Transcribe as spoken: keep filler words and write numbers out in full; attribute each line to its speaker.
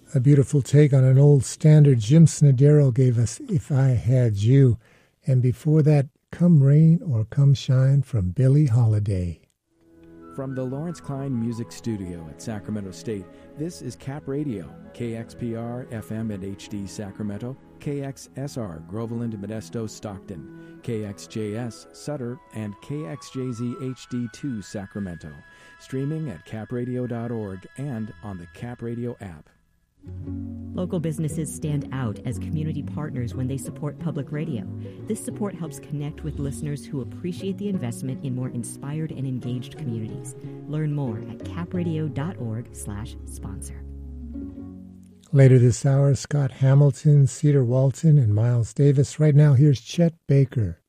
Speaker 1: A beautiful take on an old standard. Jim Snodero gave us If I Had You. And before that, Come Rain or Come Shine from Billie Holiday.
Speaker 2: From the Lawrence Klein Music Studio at Sacramento State, this is Cap Radio, K X P R, F M and H D Sacramento, K X S R, Groveland, Modesto, Stockton, K X J S, Sutter, and K X J Z H D two, Sacramento. Streaming at cap radio dot org and on the Cap Radio app.
Speaker 3: Local businesses stand out as community partners when they support public radio. This support helps connect with listeners who appreciate the investment in more inspired and engaged communities. Learn more at cap radio dot org slash sponsor.
Speaker 1: Later this hour, Scott Hamilton, Cedar Walton, and Miles Davis. Right now, here's Chet Baker.